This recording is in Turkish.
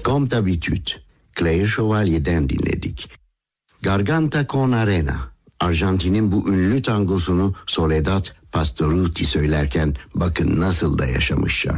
Comme d'habitude, Claire Chevalier'den dinledik. Garganta con Arena, Arjantin'in bu ünlü tangosunu Soledad Pastoruti söylerken bakın nasıl da yaşamış şarkı.